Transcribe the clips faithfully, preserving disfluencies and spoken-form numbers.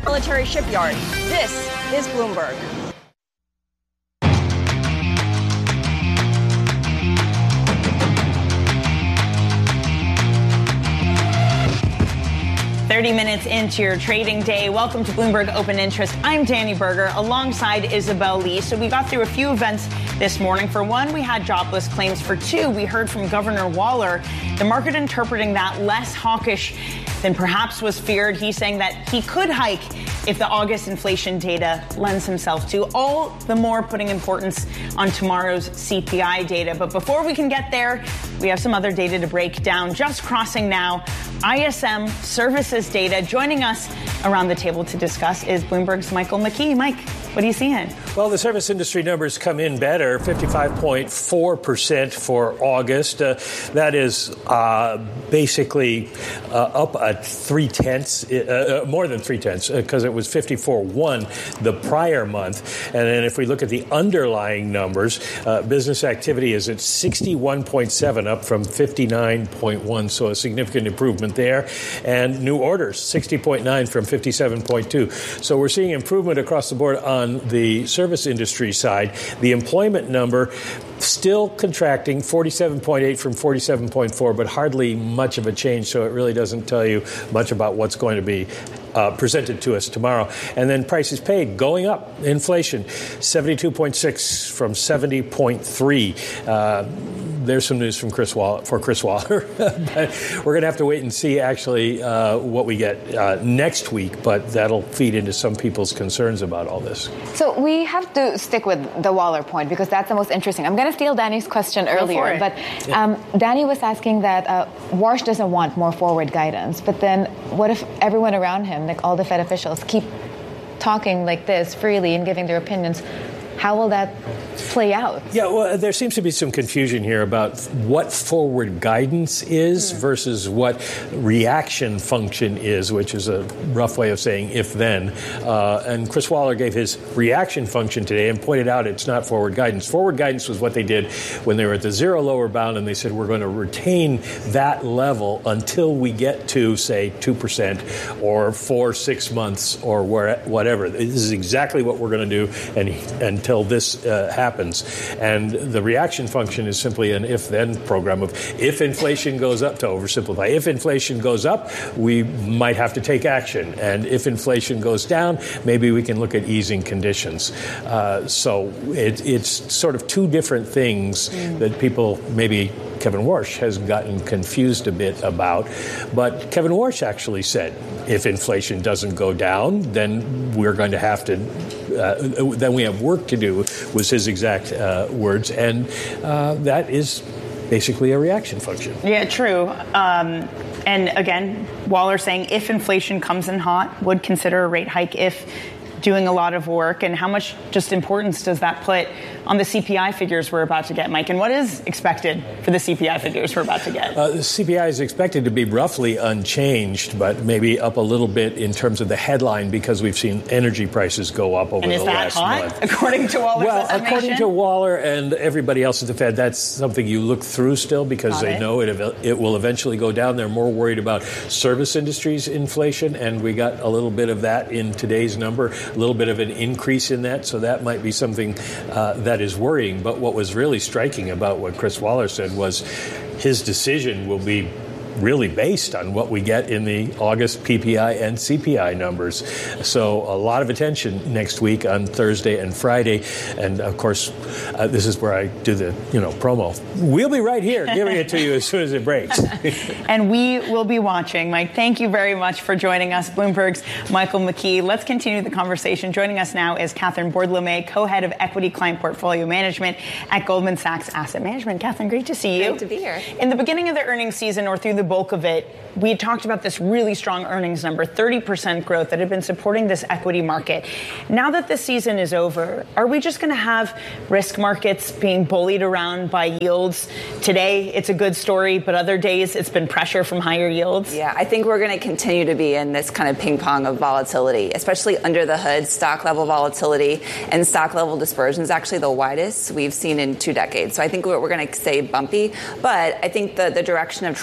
Military shipyard. This is Bloomberg. thirty minutes into your trading day. Welcome to Bloomberg Open Interest. I'm Danny Berger alongside Isabel Lee. So we got through a few events this morning. For one, we had jobless claims. For two, we heard from Governor Waller, the market interpreting that less hawkish than perhaps was feared. He's saying that he could hike if the August inflation data lends himself to. All the more putting importance on tomorrow's C P I data. But before we can get there, we have some other data to break down. Just crossing now, I S M services data. Joining us around the table to discuss is Bloomberg's Michael McKee. Mike, what are you seeing? Well, the service industry numbers come in better, fifty-five point four percent for August. Uh, that is uh, basically uh, up at three-tenths, uh, more than three-tenths, because uh, it was fifty-four point one the prior month. And then if we look at the underlying numbers, uh, business activity is at sixty-one point seven, up from fifty-nine point one, so a significant improvement there. And new orders, sixty point nine from fifty-seven point two. So we're seeing improvement across the board on the service industry side. The employment number still contracting, forty-seven point eight from forty-seven point four, but hardly much of a change, so it really doesn't tell you much about what's going to be uh, presented to us tomorrow. And then prices paid going up. Inflation, seventy-two point six from seventy point three. Uh, There's some news from Chris Waller, for Chris Waller. But we're going to have to wait and see actually uh, what we get uh, next week, but that'll feed into some people's concerns about all this. So we have to stick with the Waller point because that's the most interesting. I'm going to steal Danny's question earlier, but um, Danny was asking that uh, Warsh doesn't want more forward guidance, but then what if everyone around him, like all the Fed officials, keep talking like this freely and giving their opinions? How will that play out? Yeah, well, there seems to be some confusion here about what forward guidance is mm. versus what reaction function is, which is a rough way of saying if-then. Uh, and Chris Waller gave his reaction function today and pointed out it's not forward guidance. Forward guidance was what they did when they were at the zero lower bound, and they said we're going to retain that level until we get to, say, two percent or for six months or where, whatever. This is exactly what we're going to do and and until this uh, happens. And the reaction function is simply an if-then program of if inflation goes up, to oversimplify. If inflation goes up, we might have to take action. And if inflation goes down, maybe we can look at easing conditions. Uh, so it, it's sort of two different things mm. that people, maybe Kevin Warsh has gotten confused a bit about. But Kevin Warsh actually said, if inflation doesn't go down, then we're going to have to, uh, then we have work to do, was his exact uh, words. And uh, that is basically a reaction function. Yeah, true. Um, and again, Waller saying if inflation comes in hot, would consider a rate hike if doing a lot of work. And how much just importance does that put on the C P I figures we're about to get, Mike? And what is expected for the C P I figures we're about to get? Uh, the C P I is expected to be roughly unchanged, but maybe up a little bit in terms of the headline because we've seen energy prices go up over and is the that last hot, month. According to Waller's Well, estimation? according to Waller and everybody else at the Fed, that's something you look through still because Got they it. know it it will eventually go down. They're more worried about service industries inflation, and we got a little bit of that in today's number, a little bit of an increase in that, so that might be something uh, that is worrying. But what was really striking about what Chris Waller said was his decision will be really based on what we get in the August P P I and C P I numbers. So a lot of attention next week on Thursday and Friday. And of course, uh, this is where I do the, you know, promo. We'll be right here giving it to you as soon as it breaks. And we will be watching. Mike, thank you very much for joining us. Bloomberg's Michael McKee. Let's continue the conversation. Joining us now is Catherine Bourdelamet, co-head of Equity Client Portfolio Management at Goldman Sachs Asset Management. Catherine, great to see you. Great to be here. In the beginning of the earnings season, or through the bulk of it, we had talked about this really strong earnings number, thirty percent growth that had been supporting this equity market. Now that the season is over, are we just going to have risk markets being bullied around by yields? Today, it's a good story, but other days it's been pressure from higher yields? Yeah, I think we're going to continue to be in this kind of ping pong of volatility, especially under the hood. Stock level volatility and stock level dispersion is actually the widest we've seen in two decades. So I think we're, we're going to stay bumpy, but I think the, the direction of travel for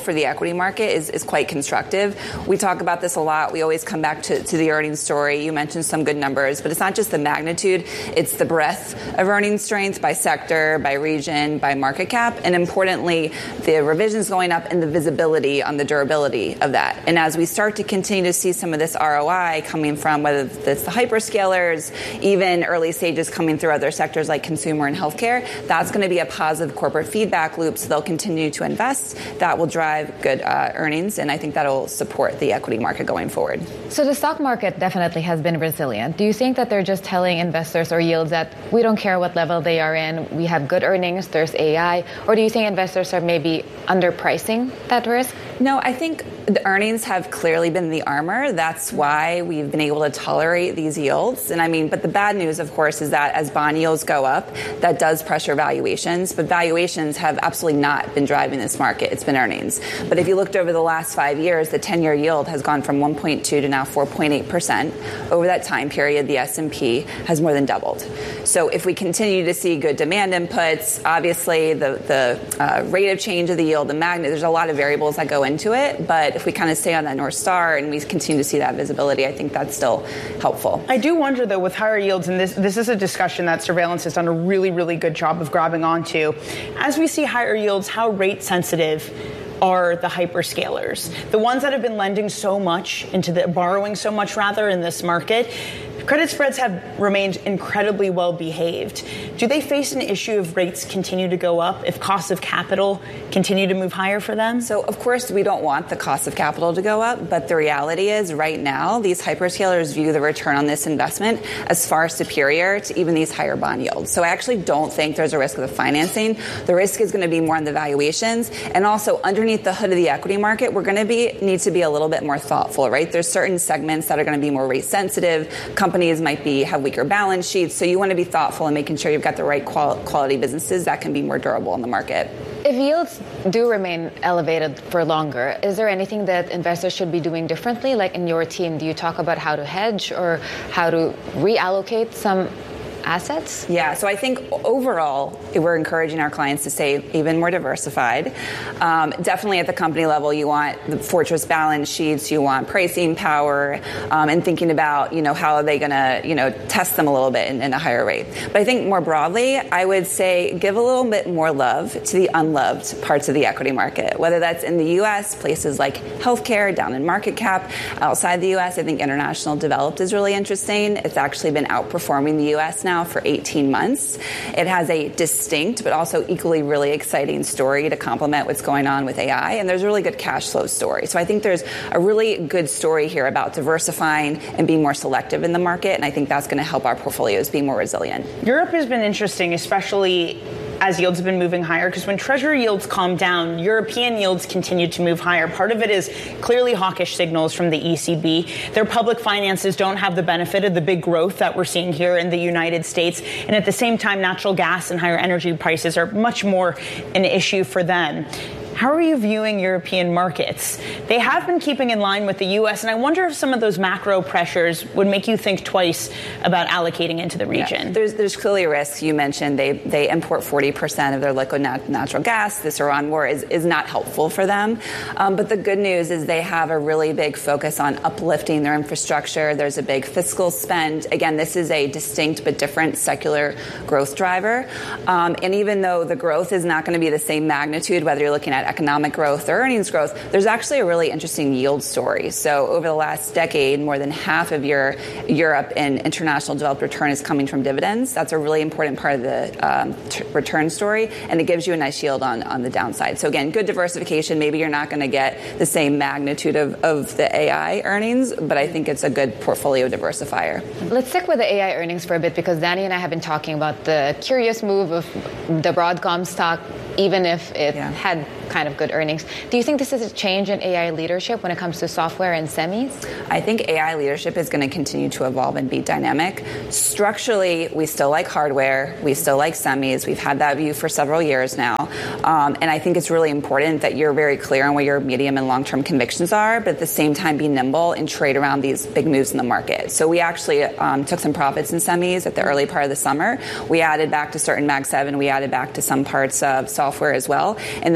for the equity market is, is quite constructive. We talk about this a lot. We always come back to, to the earnings story. You mentioned some good numbers, but it's not just the magnitude, it's the breadth of earnings strength by sector, by region, by market cap, and importantly, the revisions going up and the visibility on the durability of that. And as we start to continue to see some of this R O I coming from whether it's the hyperscalers, even early stages coming through other sectors like consumer and healthcare, that's going to be a positive corporate feedback loop. So they'll continue to invest. That will drive good uh, earnings, and I think that'll support the equity market going forward. So the stock market definitely has been resilient. Do you think that they're just telling investors or yields that we don't care what level they are in, we have good earnings, there's A I, or do you think investors are maybe underpricing that risk? No, I think the earnings have clearly been the armor. That's why we've been able to tolerate these yields. And I mean, but the bad news, of course, is that as bond yields go up, that does pressure valuations. But valuations have absolutely not been driving this market. It's been earnings. But if you looked over the last five years, the ten-year yield has gone from one point two to now four point eight percent. Over that time period, the S and P has more than doubled. So if we continue to see good demand inputs, obviously the, the uh, rate of change of the yield, the magnet, there's a lot of variables that go into it. But if we kind of stay on that North Star and we continue to see that visibility, I think that's still helpful. I do wonder, though, with higher yields, and this, this is a discussion that surveillance has done a really, really good job of grabbing onto. As we see higher yields, how rate sensitive are the hyperscalers, the ones that have been lending so much into the borrowing so much rather in this market? Credit spreads have remained incredibly well behaved. Do they face an issue if rates continue to go up, if costs of capital continue to move higher for them? So, of course, we don't want the cost of capital to go up, but the reality is right now, these hyperscalers view the return on this investment as far superior to even these higher bond yields. So I actually don't think there's a risk of the financing. The risk is going to be more on the valuations. And also, underneath the hood of the equity market, we're going to be need to be a little bit more thoughtful, right? There's certain segments that are going to be more rate sensitive. Companies might be have weaker balance sheets. So you want to be thoughtful in making sure you've got the right qual- quality businesses that can be more durable in the market. If yields do remain elevated for longer, is there anything that investors should be doing differently? Like in your team, do you talk about how to hedge or how to reallocate some assets? Yeah, so I think overall, we're encouraging our clients to stay even more diversified. Um, definitely at the company level, you want the fortress balance sheets, you want pricing power, um, and thinking about, you know, how are they going to, you know, test them a little bit in, in a higher rate. But I think more broadly, I would say give a little bit more love to the unloved parts of the equity market, whether that's in the U S, places like healthcare, down in market cap. Outside the U S, I think international developed is really interesting. It's actually been outperforming the U S now for eighteen months. It has a distinct but also equally really exciting story to complement what's going on with A I, and there's a really good cash flow story. So I think there's a really good story here about diversifying and being more selective in the market, and I think that's going to help our portfolios be more resilient. Europe has been interesting, especially as yields have been moving higher, because when Treasury yields calm down, European yields continue to move higher. Part of it is clearly hawkish signals from the E C B. Their public finances don't have the benefit of the big growth that we're seeing here in the United States. And at the same time, natural gas and higher energy prices are much more an issue for them. How are you viewing European markets? They have been keeping in line with the U S, and I wonder if some of those macro pressures would make you think twice about allocating into the region. Yeah, there's, there's clearly a risk. You mentioned they, they import forty percent of their liquid nat- natural gas. This Iran war is, is not helpful for them. Um, but the good news is they have a really big focus on uplifting their infrastructure. There's a big fiscal spend. Again, this is a distinct but different secular growth driver. Um, and even though the growth is not going to be the same magnitude, whether you're looking at economic growth or earnings growth, there's actually a really interesting yield story. So over the last decade, more than half of your Europe and international developed return is coming from dividends. That's a really important part of the um, t- return story, and it gives you a nice yield on, on the downside. So again, good diversification. Maybe you're not going to get the same magnitude of, of the A I earnings, but I think it's a good portfolio diversifier. Let's stick with the A I earnings for a bit, because Danny and I have been talking about the curious move of the Broadcom stock, even if it yeah. had kind of good earnings. Do you think this is a change in A I leadership when it comes to software and semis? I think A I leadership is going to continue to evolve and be dynamic. Structurally, we still like hardware. We still like semis. We've had that view for several years now. Um, and I think it's really important that you're very clear on what your medium and long-term convictions are, but at the same time be nimble and trade around these big moves in the market. So we actually um, took some profits in semis at the early part of the summer. We added back to certain Mag seven. We added back to some parts of software as well. And then we've actually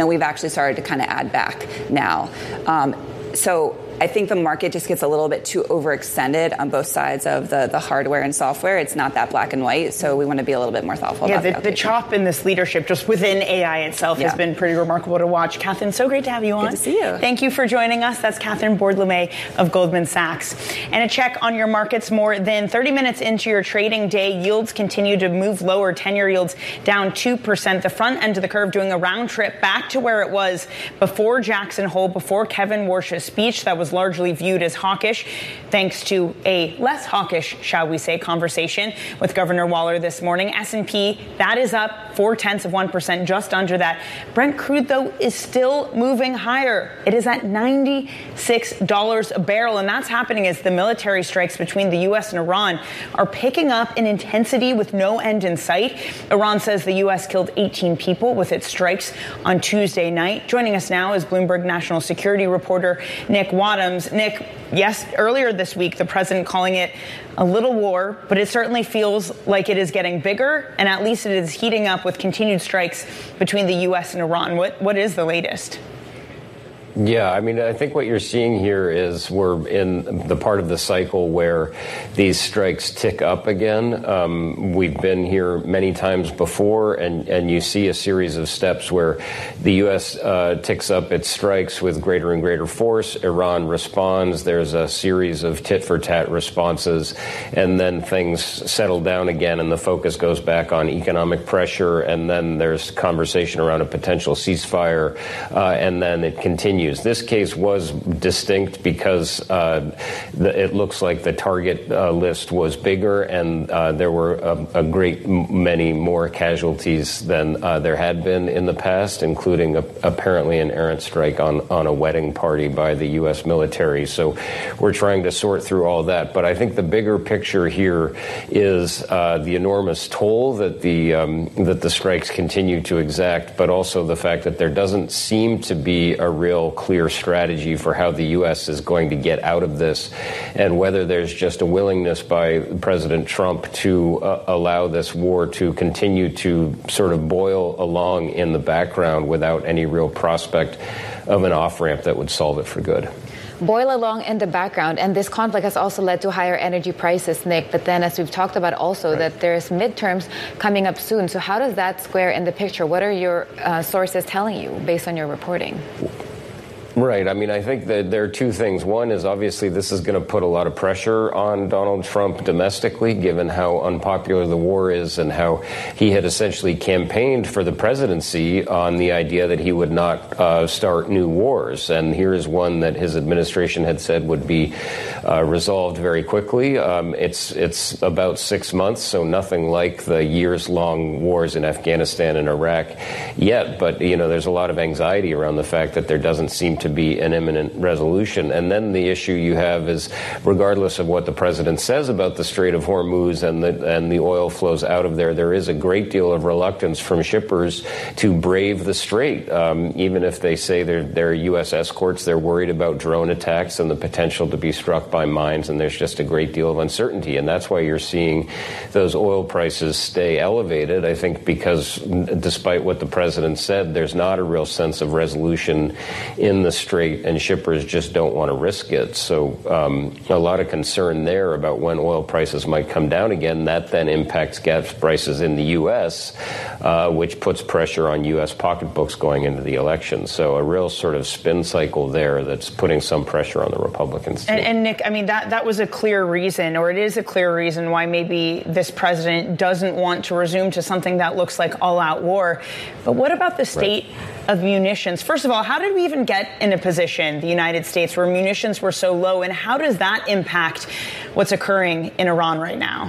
actually started to kind of add back now. Um, so I think the market just gets a little bit too overextended on both sides of the, the hardware and software. It's not that black and white, so we want to be a little bit more thoughtful yeah, about the, the, the chop in this leadership just within A I itself yeah. has been pretty remarkable to watch. Catherine, so great to have you on. Good to see you. Thank you for joining us. That's Catherine Bourdelamet of Goldman Sachs. And a check on your markets. More than thirty minutes into your trading day, yields continue to move lower. ten-year yields down two percent. The front end of the curve doing a round trip back to where it was before Jackson Hole, before Kevin Warsh's speech that was largely viewed as hawkish, thanks to a less hawkish, shall we say, conversation with Governor Waller this morning. S and P, that is up four tenths of one percent, just under that. Brent crude, though, is still moving higher. It is at ninety-six dollars a barrel, and that's happening as the military strikes between the U S and Iran are picking up in intensity with no end in sight. Iran says the U S killed eighteen people with its strikes on Tuesday night. Joining us now is Bloomberg national security reporter Nick Wadhams. Nick, yes, earlier this week, the president calling it a little war, but it certainly feels like it is getting bigger, and at least it is heating up with continued strikes between the U S and Iran. What What is the latest? Yeah, I mean, I think what you're seeing here is we're in the part of the cycle where these strikes tick up again. Um, we've been here many times before, and, and you see a series of steps where the U S uh, ticks up its strikes with greater and greater force. Iran responds. There's a series of tit-for-tat responses, and then things settle down again, and the focus goes back on economic pressure, and then there's conversation around a potential ceasefire, uh, and then it continues. This case was distinct because uh, the, it looks like the target uh, list was bigger, and uh, there were a, a great many more casualties than uh, there had been in the past, including a, apparently an errant strike on, on a wedding party by the U S military. So we're trying to sort through all that. But I think the bigger picture here is uh, the enormous toll that the um, that the strikes continue to exact, but also the fact that there doesn't seem to be a real clear strategy for how the U S is going to get out of this, and whether there's just a willingness by President Trump to uh, allow this war to continue to sort of boil along in the background without any real prospect of an off-ramp that would solve it for good. Boil along in the background, and this conflict has also led to higher energy prices, Nick. But then, as we've talked about also, right, that there's midterms coming up soon. So how does that square in the picture? What are your uh, sources telling you based on your reporting? Right. I mean, I think that there are two things. One is obviously this is going to put a lot of pressure on Donald Trump domestically, given how unpopular the war is and how he had essentially campaigned for the presidency on the idea that he would not uh, start new wars. And here is one that his administration had said would be uh, resolved very quickly. Um, it's it's about six months, so nothing like the years-long wars in Afghanistan and Iraq yet. But, you know, there's a lot of anxiety around the fact that there doesn't seem to be an imminent resolution. And then the issue you have is, regardless of what the president says about the Strait of Hormuz and the and the oil flows out of there, there is a great deal of reluctance from shippers to brave the strait. Um, even if they say they're, they're U S escorts, they're worried about drone attacks and the potential to be struck by mines, and there's just a great deal of uncertainty. And that's why you're seeing those oil prices stay elevated, I think, because despite what the president said, there's not a real sense of resolution in the strait, and shippers just don't want to risk it. So um, a lot of concern there about when oil prices might come down again. That then impacts gas prices in the U S, uh, which puts pressure on U S pocketbooks going into the election. So a real sort of spin cycle there that's putting some pressure on the Republicans. And, and Nick, I mean, that, that was a clear reason, or it is a clear reason why maybe this president doesn't want to resume to something that looks like all-out war. But what about the state right. of munitions? First of all, how did we even get in a position, the United States, where munitions were so low, and how does that impact what's occurring in Iran right now?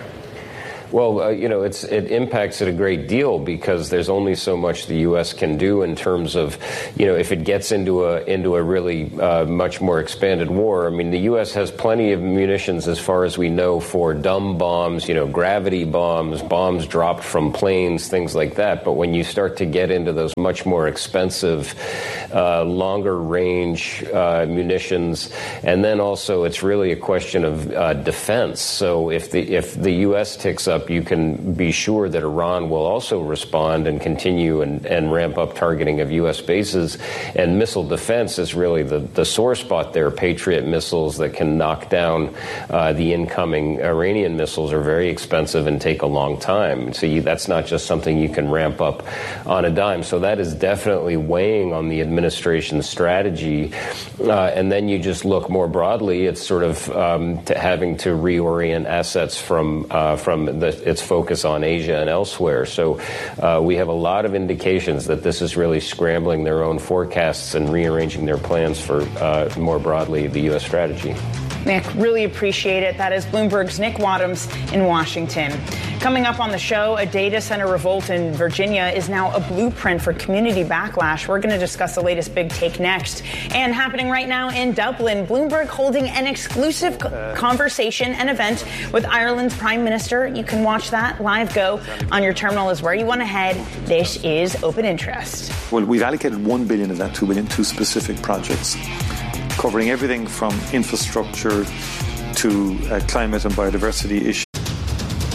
Well, uh, you know, it's, it impacts it a great deal because there's only so much the U S can do in terms of, you know, if it gets into a into a really uh, much more expanded war. I mean, the U S has plenty of munitions, as far as we know, for dumb bombs, you know, gravity bombs, bombs dropped from planes, things like that. But when you start to get into those much more expensive, uh, longer range uh, munitions, and then also it's really a question of uh, defense. So if the if the U S ticks up up, you can be sure that Iran will also respond and continue and, and ramp up targeting of U S bases. And missile defense is really the, the sore spot there. Patriot missiles that can knock down uh, the incoming Iranian missiles are very expensive and take a long time. So you, that's not just something you can ramp up on a dime. So that is definitely weighing on the administration's strategy. Uh, and then you just look more broadly, it's sort of um, to having to reorient assets from uh, from the, its focus on Asia and elsewhere. So uh, we have a lot of indications that this is really scrambling their own forecasts and rearranging their plans for uh, more broadly the U S strategy. Nick, really appreciate it. That is Bloomberg's Nick Wadhams in Washington. Coming up on the show, a data center revolt in Virginia is now a blueprint for community backlash. We're going to discuss the latest big take next. And happening right now in Dublin, Bloomberg holding an exclusive co- conversation and event with Ireland's Prime Minister. You can watch that live. Go on your terminal is where you want to head. This is Open Interest. Well, we've allocated one billion of that two billion to specific projects, covering everything from infrastructure to uh, climate and biodiversity issues.